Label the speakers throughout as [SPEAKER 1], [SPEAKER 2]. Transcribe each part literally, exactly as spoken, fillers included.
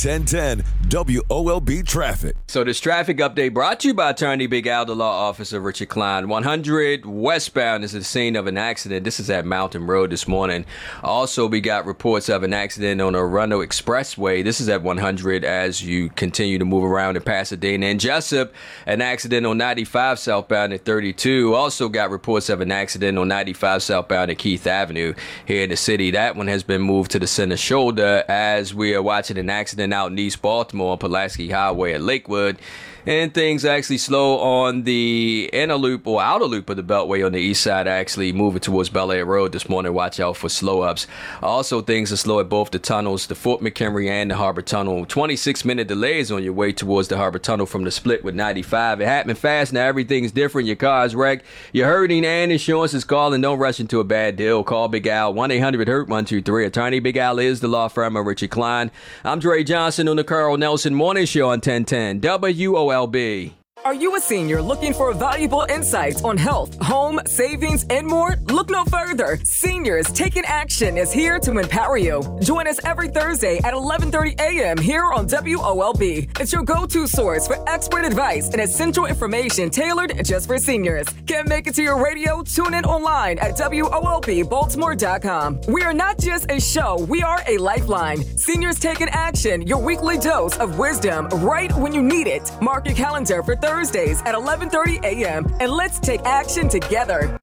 [SPEAKER 1] ten ten W O L B Traffic.
[SPEAKER 2] So this traffic update brought to you by Attorney Big Al, the law officer Richard Klein. one hundred westbound is the scene of an accident. This is at Mountain Road this morning. Also, we got reports of an accident on the Arundel Expressway. This is at one hundred as you continue to move around in Pasadena. And Jessup, an accident on ninety-five southbound at thirty-two. Also got reports of an accident on ninety-five southbound at Keith Avenue here in the city. That one has been moved to the center shoulder as we are watching an accident out in East Baltimore on Pulaski Highway at Lakewood. And things actually slow on the inner loop or outer loop of the Beltway on the east side, actually moving towards Bel Air Road this morning. Watch out for slow ups. Also, things are slow at both the tunnels, the Fort McHenry and the Harbor Tunnel. twenty-six minute delays on your way towards the Harbor Tunnel from the split with ninety-five. It happened fast. Now everything's different. Your car is wrecked. You're hurting and insurance is calling. Don't rush into a bad deal. Call Big Al, one eight hundred hurt one two three. Attorney Big Al is the law firm of Richard Klein. I'm Dre Johnson on the Carl Nelson Morning Show on ten ten W O L B.
[SPEAKER 3] Are you a senior looking for valuable insights on health, home, savings, and more? Look no further. Seniors Taking Action is here to empower you. Join us every Thursday at eleven thirty a.m. here on W O L B. It's your go-to source for expert advice and essential information tailored just for seniors. Can't make it to your radio? Tune in online at W O L B Baltimore dot com. We are not just a show, we are a lifeline. Seniors Taking Action, your weekly dose of wisdom right when you need it. Mark your calendar for Thursday. Thursdays at eleven thirty a.m. and let's take action together.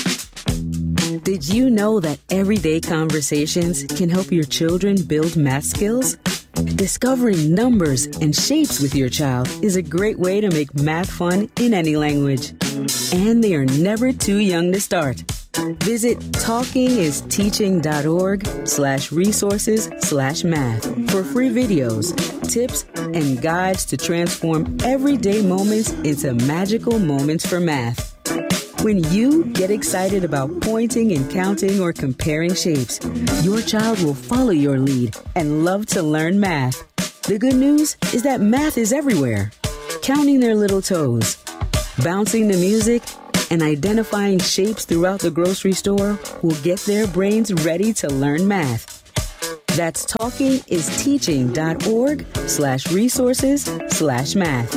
[SPEAKER 4] Did you know that everyday conversations can help your children build math skills? Discovering numbers and shapes with your child is a great way to make math fun in any language. And they are never too young to start. Visit talkingisteaching.org slash resources slash math for free videos, tips, and guides to transform everyday moments into magical moments for math. When you get excited about pointing and counting or comparing shapes, your child will follow your lead and love to learn math. The good news is that math is everywhere. Counting their little toes, bouncing the music, and identifying shapes throughout the grocery store will get their brains ready to learn math. That's talkingisteaching.org slash resources slash math.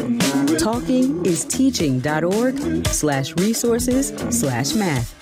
[SPEAKER 4] Talkingisteaching.org slash resources slash math.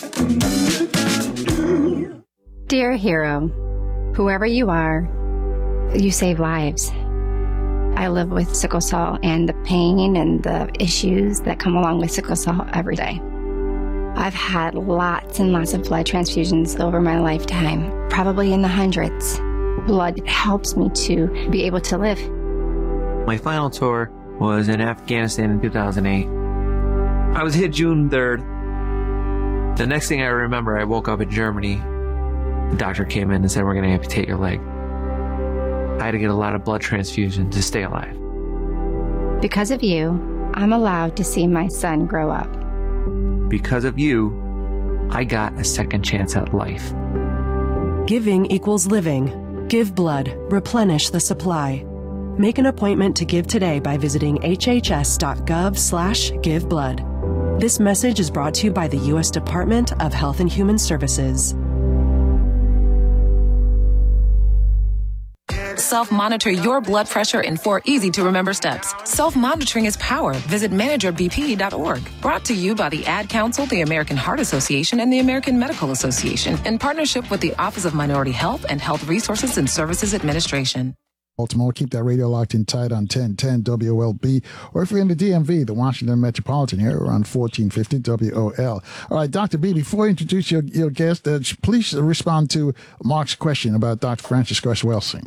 [SPEAKER 5] Dear hero, whoever you are, you save lives. I live with sickle cell and the pain and the issues that come along with sickle cell every day. I've had lots and lots of blood transfusions over my lifetime, probably in the hundreds. Blood helps me to be able to live.
[SPEAKER 6] My final tour was in Afghanistan in two thousand eight. I was hit June third. The next thing I remember, I woke up in Germany. The doctor came in and said, "We're going to amputate your leg." I had to get a lot of blood transfusion to stay alive.
[SPEAKER 5] Because of you, I'm allowed to see my son grow up.
[SPEAKER 6] Because of you, I got a second chance at life.
[SPEAKER 7] Giving equals living. Give blood. Replenish the supply. Make an appointment to give today by visiting hhs.gov slash give blood. This message is brought to you by the U S Department of Health and Human Services.
[SPEAKER 8] Self-monitor your blood pressure in four easy-to-remember steps. Self-monitoring is power. Visit manager b p dot org. Brought to you by the Ad Council, the American Heart Association, and the American Medical Association in partnership with the Office of Minority Health and Health Resources and Services Administration.
[SPEAKER 9] Baltimore, keep that radio locked in tight on ten ten W O L B, or if you're in the D M V, the Washington Metropolitan area, on fourteen fifty W O L. All right, Doctor B, before you introduce your, your guest, uh, please respond to Mark's question about Doctor Francis Cress Welsing.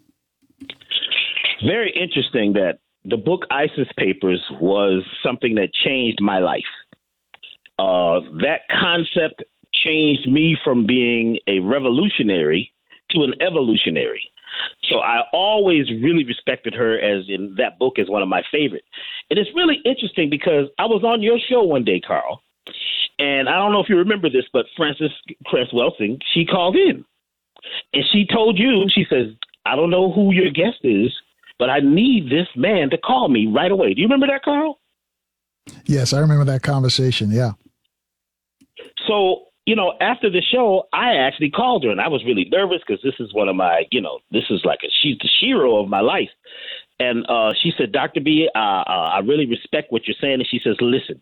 [SPEAKER 10] Very interesting that the book ISIS Papers was something that changed my life. Uh, that concept changed me from being a revolutionary to an evolutionary. So I always really respected her, as in that book is one of my favorite. And it's really interesting because I was on your show one day, Carl, and I don't know if you remember this, but Francis Cress Welsing, she called in and she told you, she says, "I don't know who your guest is, but I need this man to call me right away." Do you remember that, Carl?
[SPEAKER 9] Yes, I remember that conversation. Yeah.
[SPEAKER 10] So you know, after the show, I actually called her, and I was really nervous because this is one of my, you know, this is like a, she's the hero of my life. And uh, she said, Doctor B, uh, uh, I really respect what you're saying. And she says, listen,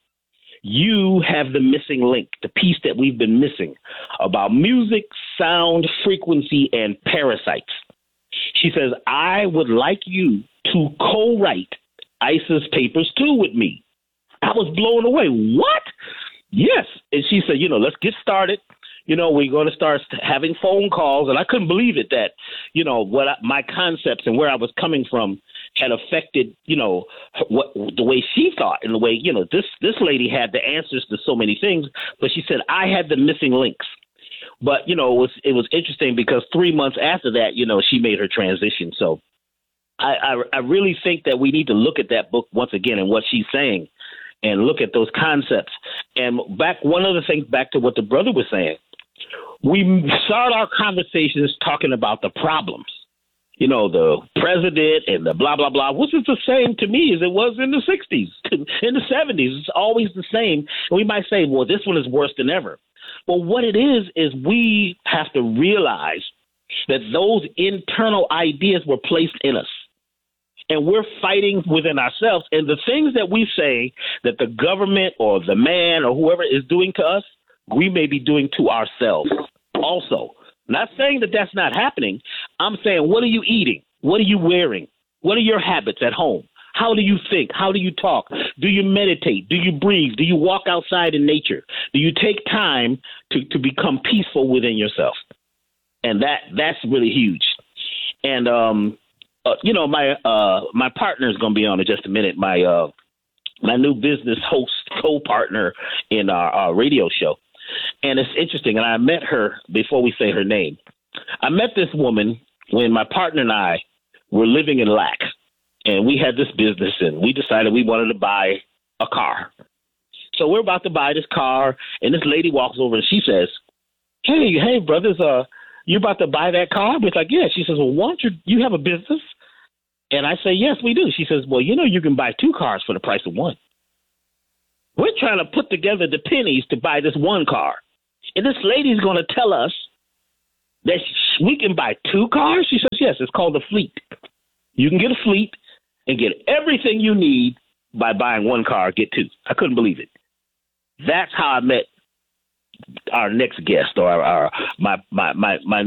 [SPEAKER 10] you have the missing link, the piece that we've been missing about music, sound, frequency, and parasites. She says, I would like you to co-write ISIS Papers two with me. I was blown away. What? Yes. And she said, you know, let's get started. You know, we're going to start having phone calls. And I couldn't believe it that, you know, what I, my concepts and where I was coming from had affected, you know, what the way she thought and the way, you know, this this lady had the answers to so many things. But she said, I had the missing links. But, you know, it was it was interesting because three months after that, you know, she made her transition. So I, I, I really think that we need to look at that book once again and what she's saying and look at those concepts. And back, one of the things back to what the brother was saying, we start our conversations talking about the problems, you know, the president and the blah, blah, blah, which is the same to me as it was in the sixties, in the seventies. It's always the same. And we might say, well, this one is worse than ever. Well, what it is, is we have to realize that those internal ideas were placed in us. And we're fighting within ourselves. And the things that we say that the government or the man or whoever is doing to us, we may be doing to ourselves also. Not saying that that's not happening. I'm saying, what are you eating? What are you wearing? What are your habits at home? How do you think? How do you talk? Do you meditate? Do you breathe? Do you walk outside in nature? Do you take time to, to become peaceful within yourself? And that that's really huge. And, um, uh, you know, my uh, my partner is going to be on in just a minute. My uh, my new business host, co-partner in our, our radio show. And it's interesting. And I met her before we say her name. I met this woman when my partner and I were living in lack. And we had this business, and we decided we wanted to buy a car. So we're about to buy this car, and this lady walks over and she says, hey, hey, brothers, uh, you about to buy that car? We're like, yeah. She says, well, why don't you, you have a business? And I say, yes, we do. She says, well, you know, you can buy two cars for the price of one. We're trying to put together the pennies to buy this one car. And this lady's going to tell us that we can buy two cars? She says, yes, it's called a fleet. You can get a fleet and get everything you need by buying one car, get two. I couldn't believe it. That's how I met our next guest, or our, our my, my, my, my